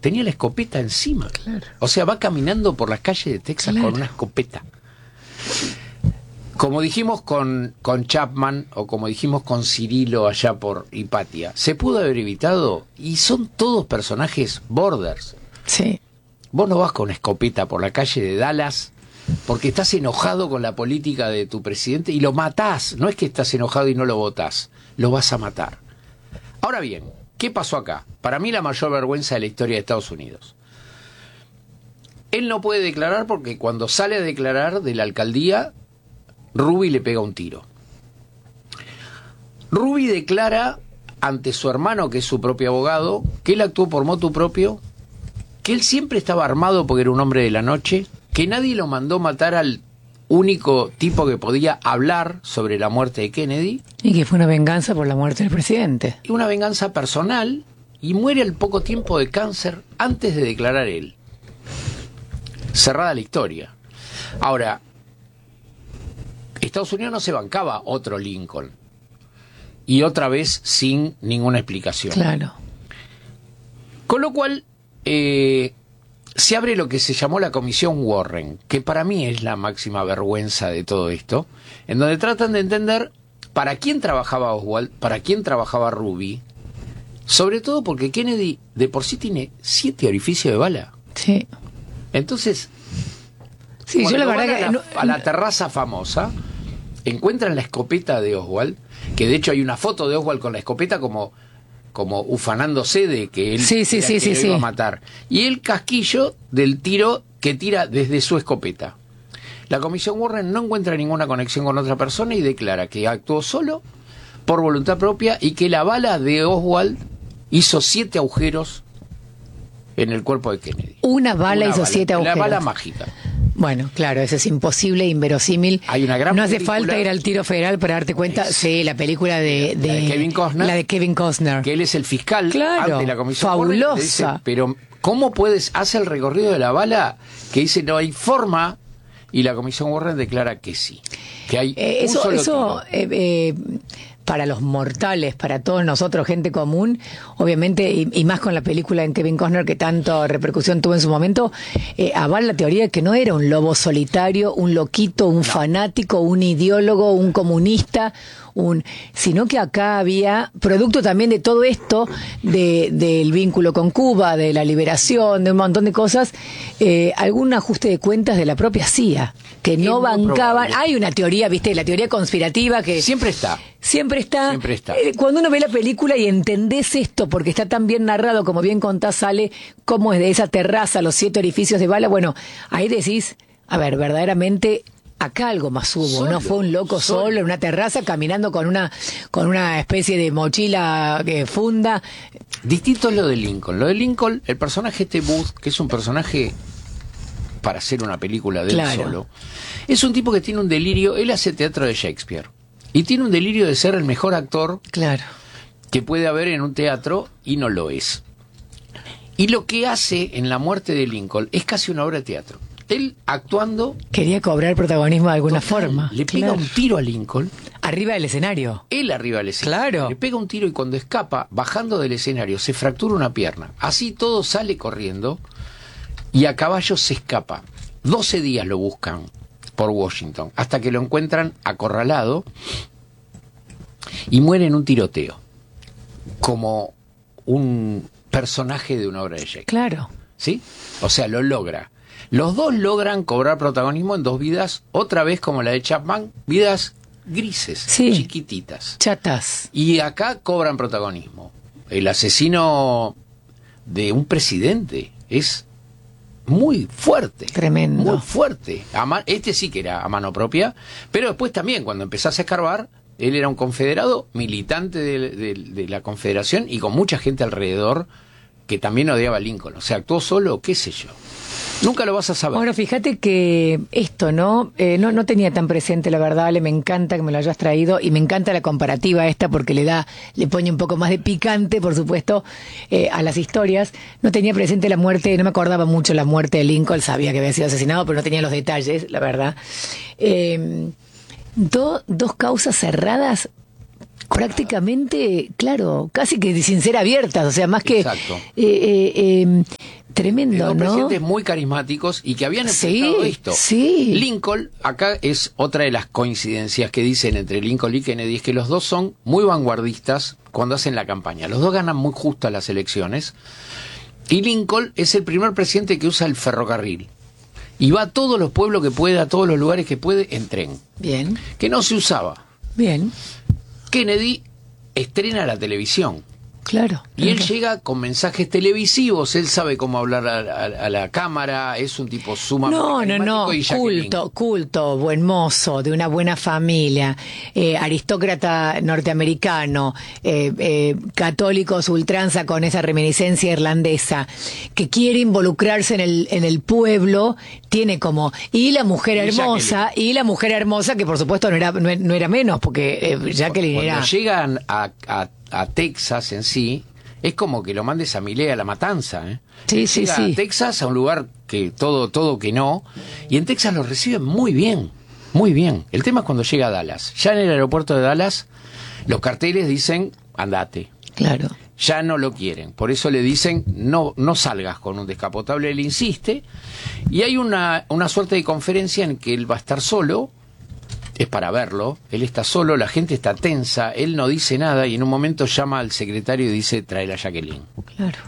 tenía la escopeta encima. Claro. O sea, va caminando por las calles de Texas con una escopeta. Como dijimos con Chapman, o como dijimos con Cirilo allá por Hipatia, se pudo haber evitado, y son todos personajes borders. Sí. Vos no vas con escopeta por la calle de Dallas porque estás enojado con la política de tu presidente y lo matás. No es que estás enojado y no lo votás, lo vas a matar. Ahora bien, ¿qué pasó acá? Para mí la mayor vergüenza de la historia de Estados Unidos. Él no puede declarar porque cuando sale a declarar de la alcaldía, Ruby le pega un tiro. Ruby declara ante su hermano, que es su propio abogado, que él actuó por motu propio, que él siempre estaba armado porque era un hombre de la noche, que nadie lo mandó matar al único tipo que podía hablar sobre la muerte de Kennedy. Y que fue una venganza por la muerte del presidente. Y una venganza personal, y muere al poco tiempo de cáncer antes de declarar él. Cerrada la historia. Ahora, Estados Unidos no se bancaba otro Lincoln. Y otra vez sin ninguna explicación. Claro. Con lo cual, se abre lo que se llamó la Comisión Warren, que para mí es la máxima vergüenza de todo esto, en donde tratan de entender para quién trabajaba Oswald, para quién trabajaba Ruby, sobre todo porque Kennedy de por sí tiene 7 orificios de bala. Sí. Entonces, sí, yo la verdad a la terraza famosa, encuentran la escopeta de Oswald, que de hecho hay una foto de Oswald con la escopeta como ufanándose de que él lo iba a matar. Y el casquillo del tiro que tira desde su escopeta. La Comisión Warren no encuentra ninguna conexión con otra persona y declara que actuó solo, por voluntad propia, y que la bala de Oswald hizo 7 agujeros en el cuerpo de Kennedy. Una bala hizo 7 agujeros. La bala mágica. Bueno, claro, eso es imposible, inverosímil. Hay una gran no hace película, falta ir al tiro federal para darte cuenta. Sí, la película de Kevin Costner. La de Kevin Costner. Que él es el fiscal claro, ante la Comisión fabulosa. Warren, dice, pero ¿cómo puedes hacer el recorrido de la bala? Que dice no hay forma, y la Comisión Warren declara que sí. Que hay un solo tiro. Para los mortales, para todos nosotros, gente común, obviamente, y más con la película en Kevin Costner que tanto repercusión tuvo en su momento, avala la teoría de que no era un lobo solitario, un loquito, un fanático, un ideólogo, un comunista, sino que acá había, producto también de todo esto, del vínculo con Cuba, de la liberación, de un montón de cosas, algún ajuste de cuentas de la propia CIA, que no bancaban. Hay una teoría, viste, la teoría conspirativa que siempre está. Cuando uno ve la película y entendés esto, porque está tan bien narrado, como bien contás, sale cómo es de esa terraza, los 7 orificios de bala, bueno, ahí decís, a ver, verdaderamente acá algo más hubo, no fue un loco solo en una terraza caminando con una especie de mochila funda. Distinto es lo de Lincoln. Lo de Lincoln, el personaje Booth, que es un personaje para hacer una película de él solo, es un tipo que tiene un delirio. Él hace teatro de Shakespeare y tiene un delirio de ser el mejor actor que puede haber en un teatro, y no lo es. Y lo que hace en La muerte de Lincoln es casi una obra de teatro. Él actuando... Quería cobrar protagonismo de alguna forma. Le pega un tiro a Lincoln. Arriba del escenario. Él arriba del escenario. Claro. Le pega un tiro y cuando escapa, bajando del escenario, se fractura una pierna. Así todo sale corriendo y a caballo se escapa. 12 días lo buscan por Washington, hasta que lo encuentran acorralado y muere en un tiroteo, como un personaje de una obra de Shakespeare. Claro. ¿Sí? O sea, lo logra. Los dos logran cobrar protagonismo en 2 vidas, otra vez como la de Chapman, vidas grises, chiquititas. Chatas. Y acá cobran protagonismo. El asesino de un presidente es muy fuerte. Tremendo. Muy fuerte. Este sí que era a mano propia, pero después también, cuando empezás a escarbar, él era un confederado, militante de la confederación y con mucha gente alrededor que también odiaba a Lincoln. O sea, actuó solo, qué sé yo. Nunca lo vas a saber. Bueno, fíjate que esto, no tenía tan presente, la verdad, Ale, me encanta que me lo hayas traído y me encanta la comparativa esta porque le pone un poco más de picante, por supuesto, a las historias. No tenía presente la muerte, no me acordaba mucho la muerte de Lincoln, sabía que había sido asesinado, pero no tenía los detalles, la verdad. Dos causas cerradas prácticamente, claro, casi que sin ser abiertas, o sea, más que Tremendo, dos ¿no? presidentes muy carismáticos y que habían enfrentado esto. Sí. Lincoln, acá es otra de las coincidencias que dicen entre Lincoln y Kennedy, es que los dos son muy vanguardistas cuando hacen la campaña. Los dos ganan muy justas las elecciones. Y Lincoln es el primer presidente que usa el ferrocarril. Y va a todos los pueblos que puede, a todos los lugares que puede, en tren. Bien. Que no se usaba. Bien. Kennedy estrena la televisión. Claro. Y él llega con mensajes televisivos, él sabe cómo hablar a la cámara, es un tipo sumamente carismático. culto, buen mozo, de una buena familia, aristócrata norteamericano, católicos ultranza con esa reminiscencia irlandesa, que quiere involucrarse en el pueblo, tiene como... Y la mujer hermosa, que por supuesto no era menos, porque Jacqueline era... Cuando llegan a Texas en sí, es como que lo mandes a Milei a la matanza, ¿eh? Sí. A Texas, a un lugar que todo que no, y en Texas lo reciben muy bien, muy bien. El tema es cuando llega a Dallas. Ya en el aeropuerto de Dallas, los carteles dicen, andate. Claro. Ya no lo quieren, por eso le dicen, no salgas con un descapotable, él insiste, y hay una suerte de conferencia en que él va a estar solo. Es para verlo, él está solo, la gente está tensa, él no dice nada y en un momento llama al secretario y dice, tráela a Jacqueline. Claro.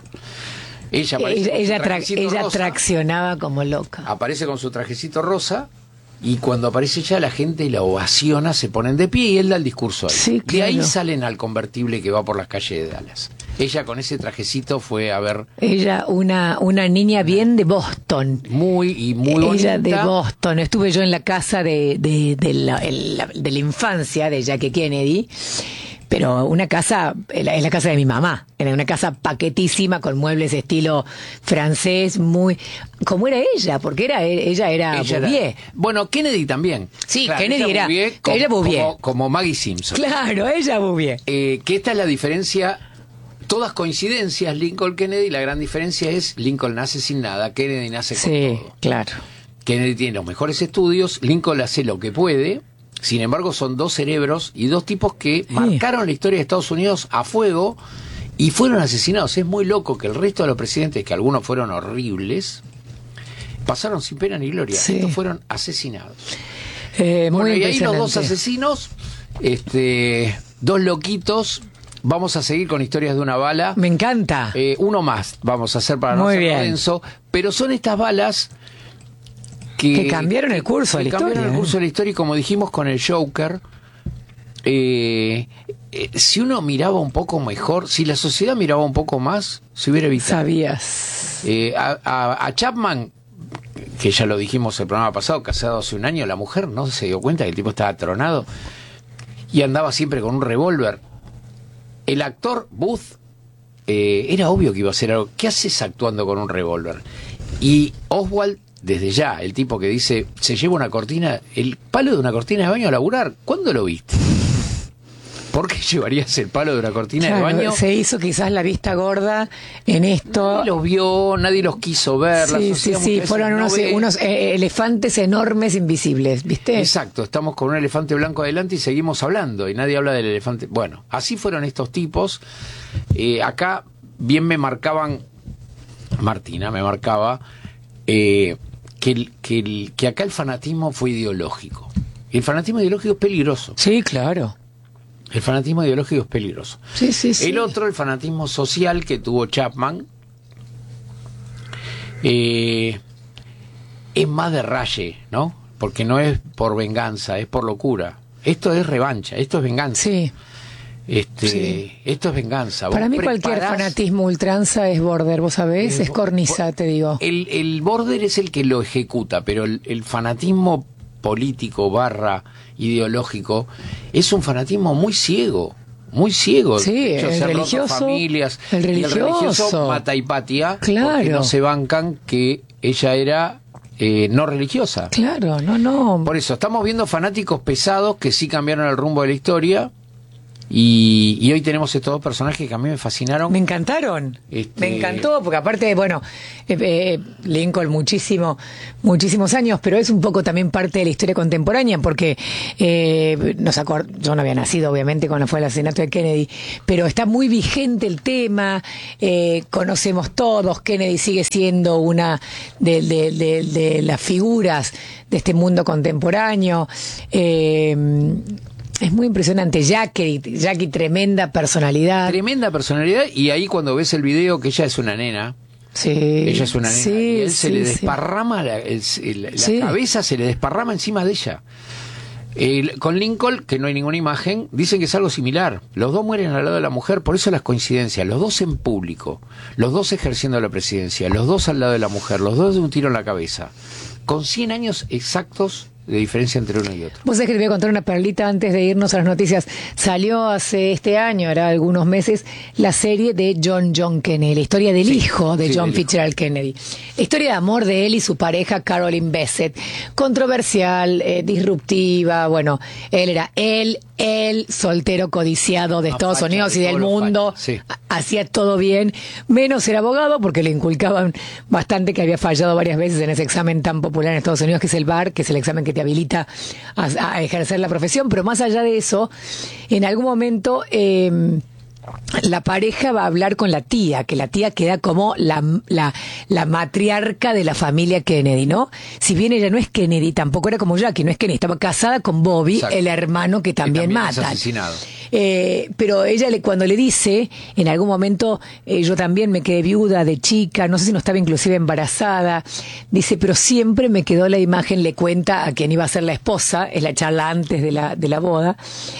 Ella traccionaba como loca. Aparece con su trajecito rosa y cuando aparece ella la gente la ovaciona, se ponen de pie y él da el discurso ahí. Sí, claro. De ahí salen al convertible que va por las calles de Dallas. Ella con ese trajecito fue a ver... Ella, una niña bien de Boston. Muy bonita. Ella de Boston. Estuve yo en la casa de la infancia de Jackie Kennedy, pero una casa, es la casa de mi mamá. Era una casa paquetísima con muebles estilo francés, muy... Como era ella, porque ella era Bouvier. Bueno, Kennedy también. Sí, claro, Kennedy era Bouvier. Como Maggie Simpson. Claro, ella Bouvier. Que esta es la diferencia... Todas coincidencias, Lincoln, Kennedy, la gran diferencia es Lincoln nace sin nada, Kennedy nace con todo. Sí, claro. Kennedy tiene los mejores estudios, Lincoln hace lo que puede, sin embargo son dos cerebros y dos tipos que marcaron la historia de Estados Unidos a fuego y fueron asesinados. Es muy loco que el resto de los presidentes, que algunos fueron horribles, pasaron sin pena ni gloria. Sí. Estos fueron asesinados. Muy y ahí los dos impresionante. asesinos, dos loquitos. Vamos a seguir con historias de una bala. Me encanta. Uno más vamos a hacer para no Muy ser bien. denso, pero son estas balas que cambiaron el curso de la historia. Cambiaron el curso de la historia y como dijimos con el Joker, si uno miraba un poco mejor, si la sociedad miraba un poco más, se hubiera evitado. Sabías. A Chapman, que ya lo dijimos el programa pasado, casado hace un año, la mujer no se dio cuenta que el tipo estaba tronado y andaba siempre con un revólver. El actor Booth, era obvio que iba a hacer algo. ¿Qué haces actuando con un revólver? Y Oswald, desde ya, el tipo que dice, se lleva una cortina, el palo de una cortina de baño a laburar. ¿Cuándo lo viste? ¿Por qué llevarías el palo de una cortina de baño? Se hizo quizás la vista gorda en esto. Nadie los vio, nadie los quiso ver. Sí, fueron unos elefantes enormes invisibles, ¿viste? Exacto, estamos con un elefante blanco adelante y seguimos hablando y nadie habla del elefante. Bueno, así fueron estos tipos. Acá bien me marcaban, Martina me marcaba, que acá el fanatismo fue ideológico. El fanatismo ideológico es peligroso. Sí, claro. El fanatismo ideológico es peligroso. Sí. El otro, el fanatismo social que tuvo Chapman, es más de raye, ¿no? Porque no es por venganza, es por locura. Esto es revancha, esto es venganza. Sí. Esto es venganza. Para mí cualquier fanatismo ultranza es border, ¿vos sabés? Es cornisa, te digo. El border es el que lo ejecuta, pero el fanatismo político / ideológico es un fanatismo muy ciego. Sí, el religioso, familias. el religioso mata hipatia, claro, porque no se bancan que ella era no religiosa. Claro, no. Por eso estamos viendo fanáticos pesados que sí cambiaron el rumbo de la historia Y hoy tenemos estos dos personajes que a mí me fascinaron. Me encantaron. Me encantó, porque aparte, bueno, Lincoln muchísimos años, pero es un poco también parte de la historia contemporánea, porque yo no había nacido, obviamente, cuando fue el asesinato de Kennedy, pero está muy vigente el tema, conocemos todos, Kennedy sigue siendo una de las figuras de este mundo contemporáneo. Es muy impresionante. Jackie, tremenda personalidad. Tremenda personalidad, y ahí cuando ves el video, que ella es una nena. Sí. Ella es una nena. Sí, y él se le sí. desparrama, la cabeza se le desparrama encima de ella. Con Lincoln, que no hay ninguna imagen, dicen que es algo similar. Los dos mueren al lado de la mujer, por eso las coincidencias. Los dos en público, los dos ejerciendo la presidencia, los dos al lado de la mujer, los dos de un tiro en la cabeza. Con 100 años exactos de diferencia entre uno y otro. Vos sabés que te voy a contar una perlita antes de irnos a las noticias. Salió hace este año, hará algunos meses, la serie de John Kennedy, la historia del hijo de John Fitzgerald Kennedy. La historia de amor de él y su pareja Carolyn Bessette. Controversial, disruptiva, bueno, él era el soltero codiciado de Estados Unidos y del mundo. Sí. Hacía todo bien, menos ser abogado, porque le inculcaban bastante que había fallado varias veces en ese examen tan popular en Estados Unidos, que es el BAR, que es el examen que te habilita a ejercer la profesión. Pero más allá de eso, en algún momento la pareja va a hablar con la tía, que la tía queda como la matriarca de la familia Kennedy, ¿no? Si bien ella no es Kennedy, tampoco era como Jackie, no es Kennedy, estaba casada con Bobby, exacto, el hermano que también matan. Asesinado. Pero ella cuando le dice, en algún momento, yo también me quedé viuda de chica, no sé si no estaba inclusive embarazada, dice, pero siempre me quedó la imagen, le cuenta a quien iba a ser la esposa, es la charla antes de la boda,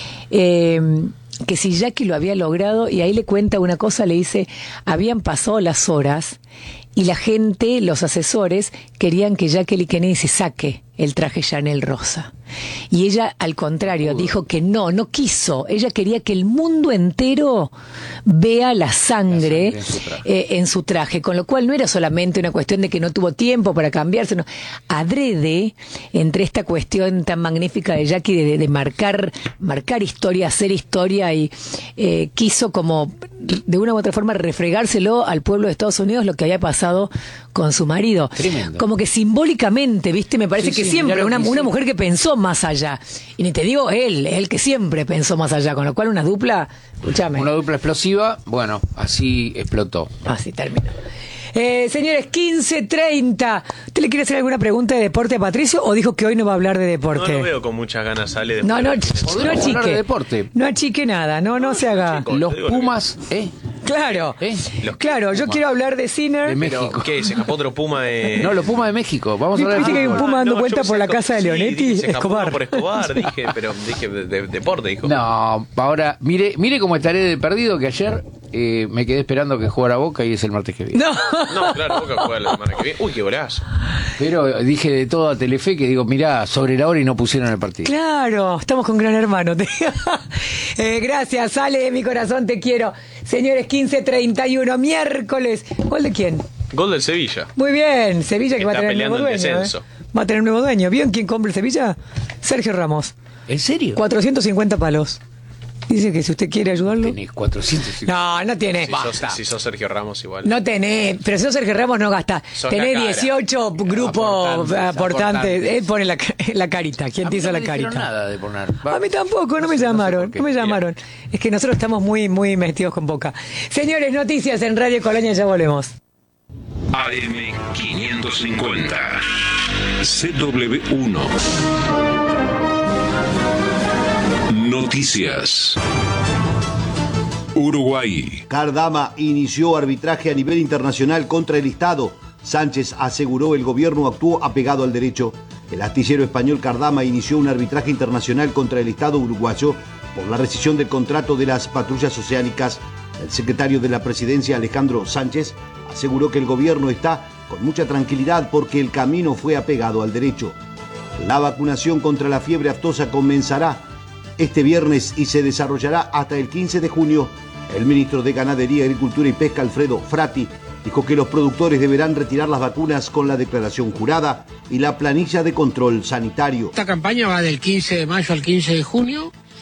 que si Jackie lo había logrado, y ahí le cuenta una cosa, le dice, habían pasado las horas y la gente, los asesores, querían que Jackie Kennedy se saque el traje Chanel rosa. Y ella, al contrario, dijo que no quiso. Ella quería que el mundo entero vea la sangre en su traje. Con lo cual no era solamente una cuestión de que no tuvo tiempo para cambiarse, no. Adrede, entre esta cuestión tan magnífica de Jackie de marcar historia, hacer historia, y quiso como de una u otra forma refregárselo al pueblo de Estados Unidos lo que había pasado con su marido. Tremendo. Como que simbólicamente, ¿viste? Me parece que siempre una mujer que pensó más allá. Y ni te digo él que siempre pensó más allá, con lo cual una dupla, escúchame. Una dupla explosiva, bueno, así explotó. Así terminó. Señores, 15:30. ¿Usted le quiere hacer alguna pregunta de deporte a Patricio o dijo que hoy no va a hablar de deporte? No lo veo con muchas ganas, Ale. No achique. De deporte. No achique nada, no se haga. Chico, los Pumas, Claro, claro, yo quiero hablar de Sinner. De México. ¿Qué? ¿Se escapó otro Puma de...? No, los Pumas de México. Vamos a hablar de ¿Viste que hay un Puma dando vuelta por la casa de Leonetti? Se escapó Escobar. por Escobar, dije de deporte, dijo. No, ahora, mire cómo estaré de perdido, que ayer me quedé esperando que jugara Boca y es el martes que viene. No, claro, Boca juega la semana que viene. Uy, qué golazo. Pero dije de todo a Telefe que digo, mirá, sobre la hora y no pusieron el partido. Claro, estamos con Gran Hermano. Gracias, Ale, de mi corazón, te quiero. Señores, 15:31, miércoles. ¿Gol de quién? Gol del Sevilla. Muy bien, Sevilla que va a tener peleando nuevo el dueño. descenso. Va a tener nuevo dueño. ¿Vieron quién compra el Sevilla? Sergio Ramos. ¿En serio? 450 palos. Dice que si usted quiere ayudarlo. Tenés 450. No tiene. Si sos Sergio Ramos, igual. No tenés. Pero si sos Sergio Ramos, no gastás. Tenés 18 grupos aportantes. Él pone la carita. ¿Quién te hizo la carita? No nada de poner. A mí tampoco, no me llamaron. No me llamaron. Es que nosotros estamos muy metidos con Boca. Señores, noticias en Radio Colonia, ya volvemos. AM 550 CW1 Noticias. Uruguay. Cardama inició arbitraje a nivel internacional contra el Estado. Sánchez aseguró el gobierno actuó apegado al derecho. El astillero español Cardama inició un arbitraje internacional contra el Estado uruguayo por la rescisión del contrato de las patrullas oceánicas. El secretario de la Presidencia, Alejandro Sánchez, aseguró que el gobierno está con mucha tranquilidad porque el camino fue apegado al derecho. La vacunación contra la fiebre aftosa comenzará este viernes y se desarrollará hasta el 15 de junio. El ministro de Ganadería, Agricultura y Pesca, Alfredo Frati, dijo que los productores deberán retirar las vacunas con la declaración jurada y la planilla de control sanitario. Esta campaña va del 15 de mayo al 15 de junio.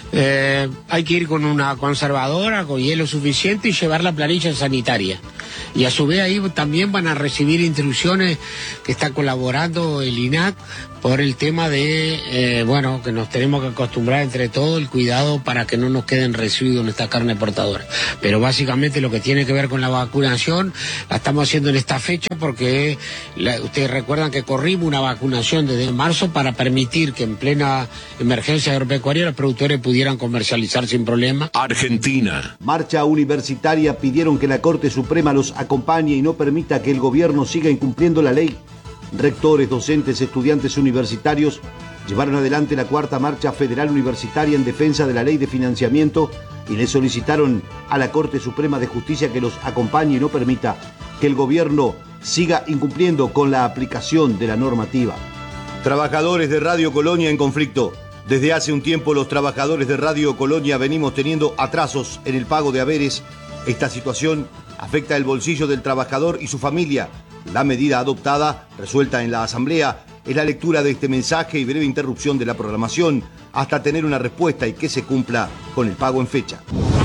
hay que ir con una conservadora, con hielo suficiente y llevar la planilla sanitaria. Y a su vez ahí también van a recibir instrucciones que está colaborando el INAC por el tema de, que nos tenemos que acostumbrar entre todos el cuidado para que no nos queden residuos en esta carne portadora. Pero básicamente lo que tiene que ver con la vacunación la estamos haciendo en esta fecha porque ustedes recuerdan que corrimos una vacunación desde marzo para permitir que en plena emergencia agropecuaria los productores pudieran comercializar sin problema. Argentina. Marcha universitaria pidieron que la Corte Suprema los acompañe y no permita que el gobierno siga incumpliendo la ley. Rectores, docentes, estudiantes universitarios llevaron adelante la cuarta marcha federal universitaria en defensa de la ley de financiamiento y le solicitaron a la Corte Suprema de Justicia que los acompañe y no permita que el gobierno siga incumpliendo con la aplicación de la normativa. Trabajadores de Radio Colonia en conflicto. Desde hace un tiempo los trabajadores de Radio Colonia venimos teniendo atrasos en el pago de haberes. Esta situación afecta el bolsillo del trabajador y su familia. La medida adoptada, resuelta en la Asamblea, es la lectura de este mensaje y breve interrupción de la programación hasta tener una respuesta y que se cumpla con el pago en fecha.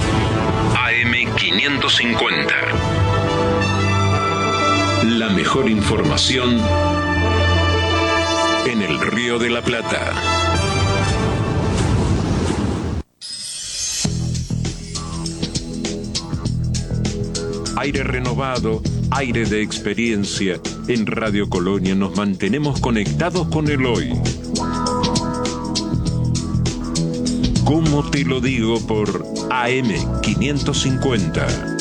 AM550. La mejor información en el Río de la Plata. Aire renovado, aire de experiencia. En Radio Colonia nos mantenemos conectados con el hoy. ¿Cómo te lo digo? Por AM550.